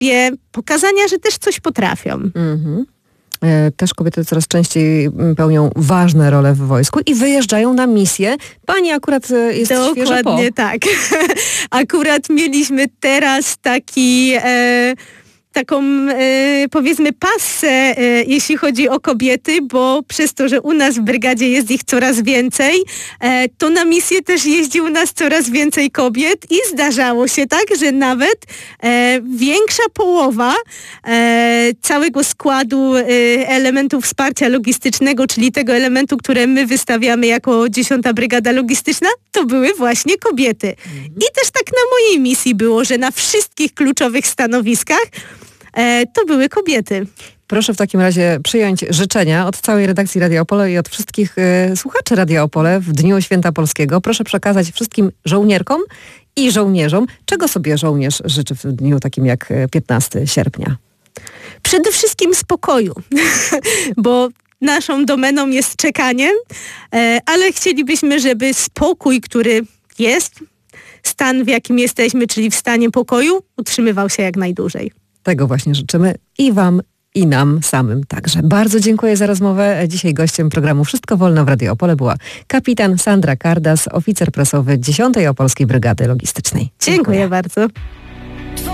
pokazania, że też coś potrafią. Też kobiety coraz częściej pełnią ważne role w wojsku i wyjeżdżają na misję. Pani akurat jest świeżo po. Dokładnie tak. Akurat mieliśmy teraz taką powiedzmy passę, jeśli chodzi o kobiety, bo przez to, że u nas w brygadzie jest ich coraz więcej, to na misję też jeździ u nas coraz więcej kobiet i zdarzało się tak, że nawet większa połowa całego składu elementów wsparcia logistycznego, czyli tego elementu, które my wystawiamy jako 10. Brygada Logistyczna, to były właśnie kobiety. I też tak na mojej misji było, że na wszystkich kluczowych stanowiskach to były kobiety. Proszę w takim razie przyjąć życzenia od całej redakcji Radia Opole i od wszystkich słuchaczy Radia Opole w Dniu Święta Polskiego. Proszę przekazać wszystkim żołnierkom i żołnierzom, czego sobie żołnierz życzy w dniu takim jak 15 sierpnia. Przede wszystkim spokoju, bo naszą domeną jest czekanie, ale chcielibyśmy, żeby spokój, który jest, stan w jakim jesteśmy, czyli w stanie pokoju, utrzymywał się jak najdłużej. Tego właśnie życzymy i wam, i nam samym także. Bardzo dziękuję za rozmowę. Dzisiaj gościem programu Wszystko Wolno w Radio Opole była kapitan Sandra Kardas, oficer prasowy 10. Opolskiej Brygady Logistycznej. Dziękuję bardzo.